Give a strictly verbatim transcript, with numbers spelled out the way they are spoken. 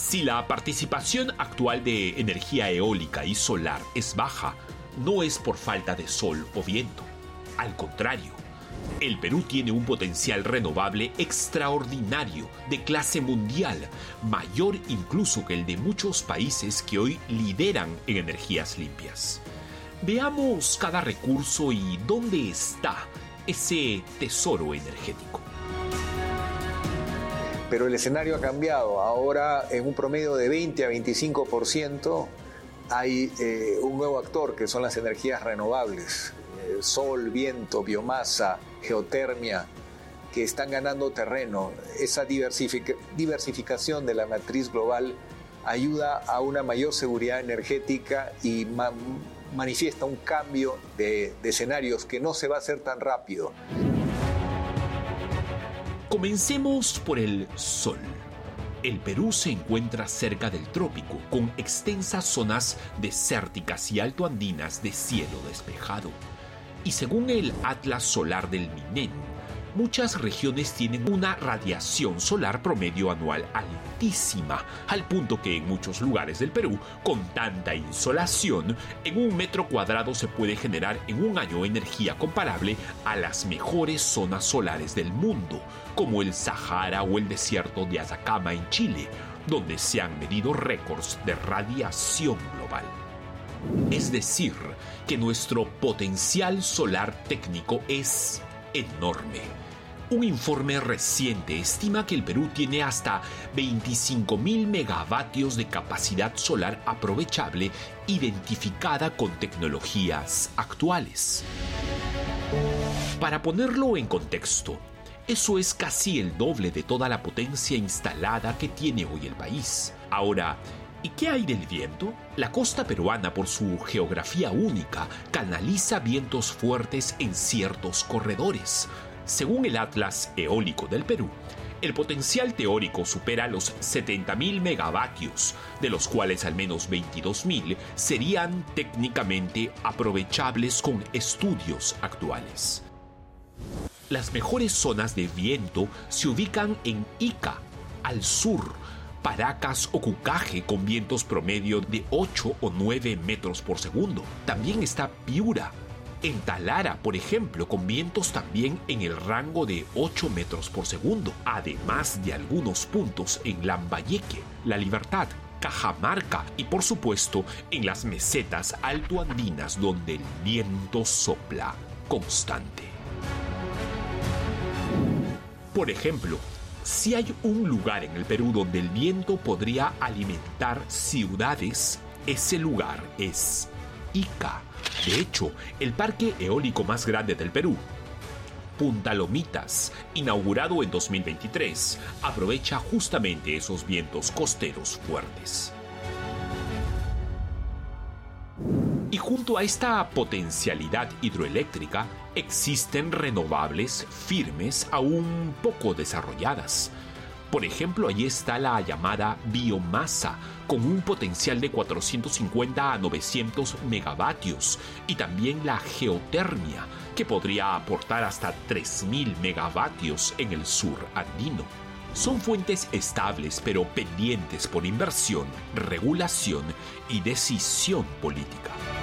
Si la participación actual de energía eólica y solar es baja, no es por falta de sol o viento. Al contrario, el Perú tiene un potencial renovable extraordinario, de clase mundial, mayor incluso que el de muchos países que hoy lideran en energías limpias. Veamos cada recurso y dónde está ese tesoro energético. Pero el escenario ha cambiado. Ahora, en un promedio de veinte a veinticinco por ciento, hay eh, un nuevo actor, que son las energías renovables. Eh, sol, viento, biomasa, geotermia, que están ganando terreno. Esa diversific- diversificación de la matriz global ayuda a una mayor seguridad energética y ma- manifiesta un cambio de, de escenarios que no se va a hacer tan rápido. Comencemos por el sol. El Perú se encuentra cerca del trópico, con extensas zonas desérticas y altoandinas de cielo despejado. Y según el Atlas Solar del MINEN, muchas regiones tienen una radiación solar promedio anual altísima, al punto que en muchos lugares del Perú, con tanta insolación, en un metro cuadrado se puede generar en un año energía comparable a las mejores zonas solares del mundo, como el Sahara o el desierto de Atacama en Chile, donde se han medido récords de radiación global. Es decir, que nuestro potencial solar técnico es enorme. Un informe reciente estima que el Perú tiene hasta veinticinco mil megavatios de capacidad solar aprovechable identificada con tecnologías actuales. Para ponerlo en contexto, eso es casi el doble de toda la potencia instalada que tiene hoy el país. Ahora, ¿y qué hay del viento? La costa peruana, por su geografía única, canaliza vientos fuertes en ciertos corredores. Según el Atlas Eólico del Perú, el potencial teórico supera los setenta mil megavatios, de los cuales al menos veintidós mil serían técnicamente aprovechables con estudios actuales. Las mejores zonas de viento se ubican en Ica, al sur, Paracas o Cucaje, con vientos promedio de ocho o nueve metros por segundo. También está Piura, en Talara, por ejemplo, con vientos también en el rango de ocho metros por segundo, además de algunos puntos en Lambayeque, La Libertad, Cajamarca y, por supuesto, en las mesetas altoandinas, donde el viento sopla constante. Por ejemplo, si hay un lugar en el Perú donde el viento podría alimentar ciudades, ese lugar es Ica. De hecho, el parque eólico más grande del Perú, Punta Lomitas, inaugurado en dos mil veintitrés, aprovecha justamente esos vientos costeros fuertes. Y junto a esta potencialidad hidroeléctrica, existen renovables firmes aún poco desarrolladas. Por ejemplo, allí está la llamada biomasa, con un potencial de cuatrocientos cincuenta a novecientos megavatios, y también la geotermia, que podría aportar hasta tres mil megavatios en el sur andino. Son fuentes estables, pero pendientes por inversión, regulación y decisión política.